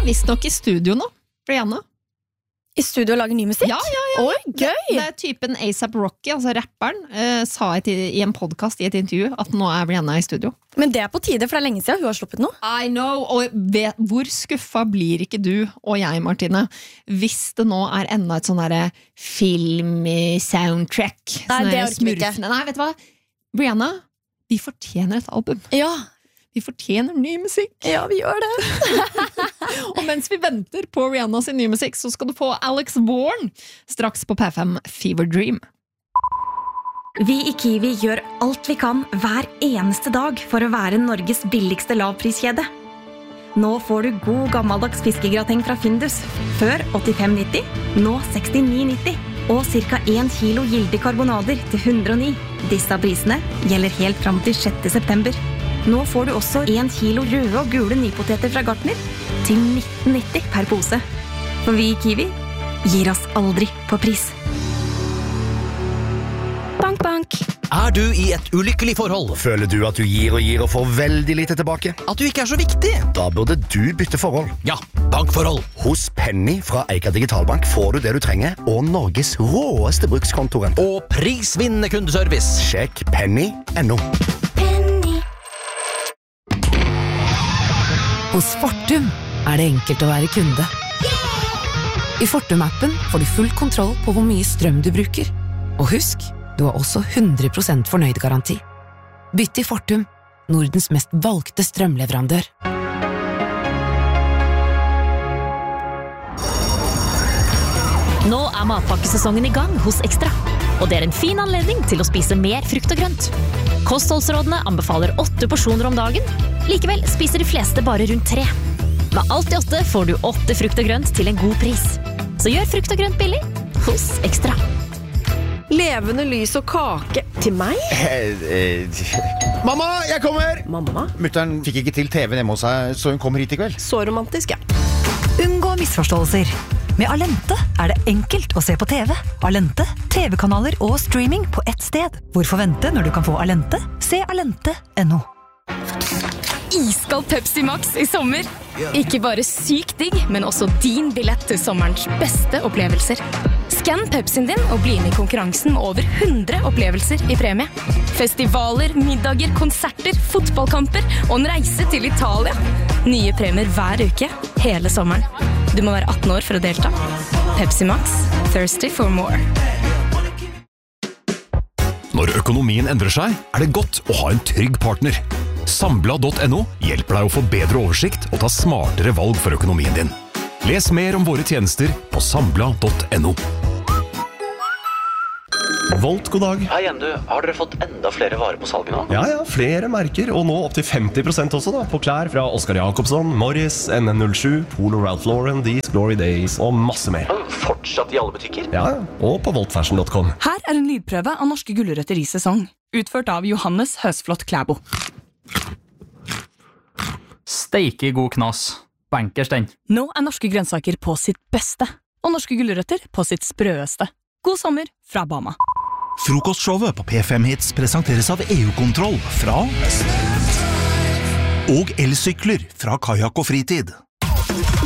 er visst nok I studio nå, Rihanna. I studio og lager ny musikk? Ja. Oi, gøy! Det typen A$AP Rocky, altså rapperen, sa I en podcast I et intervju at nå Rihanna I studio. Men det på tide, for det lenge siden hun har sluppet noe. I know, og hvor skuffa blir ikke du og jeg, Martine, hvis det nå enda et sånn der film-soundtrack? Nei, det orker vi ikke. Nei, vet du hva? Rihanna, vi fortjener et album. Ja. Vi fortjener ny musikk. Ja, vi gjør det. Og mens vi venter på Rihanna sin nye musikk, så skal du få Alex Bourne straks på P5 Fever Dream. Vi I Kiwi gjør alt vi kan hver eneste dag for å være Norges billigste lavpriskjede. Nå får du god gammeldags fiskegrateng fra Findus. Før 85,90, nå 69,90. Og cirka 1 kilo gilde karbonader til 109. Disse prisene gjelder helt fram til 6. september. Nå får du også 1 kilo røde og gule nypoteter fra Gartner til 19,90 per pose. For vi I Kiwi gir oss aldri på pris. Bank, bank. Du I et ulykkelig forhold? Føler du at du gir og får veldig lite tilbake? At du ikke så viktig? Da burde du bytte forhold. Ja, bankforhold. Hos Penny fra Eika Digitalbank får du det du trenger, og Norges råeste brukskontoren. Og prisvinnende kundeservice. Sjekk penny.no. Hos Fortum det enkelt å være kunde. I Fortum-appen får du full kontroll på hvor mye strøm du bruker. Og husk, du har også 100% fornøyd-garanti. Bytt til Fortum, Nordens mest valgte strømleverandør. Nå matpakkesesongen I gang hos Extra. Og det en fin anledning til å spise mer frukt og grønt. Kostholdsrådene anbefaler 8 porsjoner om dagen. Likevel spiser de fleste bare rundt 3. Med alt I 8 får du 8 frukt og grønt til en god pris. Så gjør frukt og grønt billig hos Extra. Levende lys og kake til meg? Mamma, jeg kommer! Mamma? Mutteren fikk ikke til TV hjemme hos seg, så hun kommer hit I kveld. Så romantisk, ja. Unngå misforståelser. Med Alente det enkelt å se på TV. Alente, TV-kanaler og streaming på ett sted. Hvorfor vente når du kan få Alente? Se alente.no. Iskald Pepsi Max I sommer. Ikke bare sykt digg, men også din billett til sommerens beste opplevelser. Skann Pepsien din og bli med I konkurransen med over 100 opplevelser I premie. Festivaler, middager, konserter, fotballkamper og en reise til Italia. Nye premier hver uke, hele sommeren. Du må være 18 år for å delta. Pepsi Max, thirsty for more. Når økonomien endrer seg, det godt å ha en trygg partner. Sambla.no hjelper deg å få bedre oversikt og ta smartere valg for økonomien din. Les mer om våre tjenester på sambla.no. Volt, god dag. Hei igjen du, har dere fått enda flere varer på salget nå? Ja, flere merker, og nå opp til 50% også da, på klær fra Oscar Jacobsson, Morris, NN07, Polo Ralph Lauren, These Glory Days og masse mer. Fortsatt I alle butikker? Ja, og på voltfashion.com. Her en lydprøve av norske gulrøtter I sesong, utført av Johannes Høsflot Klæbo. Steike god knas. Bankers den. Nå norske grønnsaker på sitt beste, og norske gulrøtter på sitt sprøeste. God sommer fra Bama. Frokostshowet på P5 Hits presenteres av EU-kontroll fra og elsykler fra Kajak og Fritid.